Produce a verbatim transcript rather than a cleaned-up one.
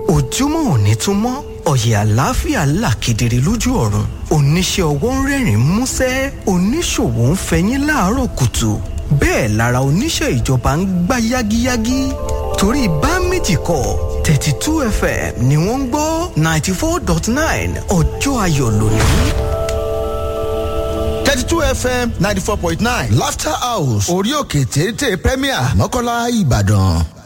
ojúmọ́ òní tún mọ́ ọ̀yẹ̀ àlàáfíà là kedere lójú ọ̀run oníṣẹ́ ọwọ́ ń rẹ́rìn músẹ́ oníṣòwò ń fẹyín láàárọ̀ kùtù bẹ́ẹ̀ lára oníṣẹ́ ìjọba ń gbá yágíyágí torí bá méjì kọ́ thirty two fm ni wọ́n ń gbọ́ ninety four dot nine ọjọ́ ayọ̀ lónìí. thirty two fm ninety four point nine laughter house orí òkè téńté premier mọ́kànlá ìbàdàn.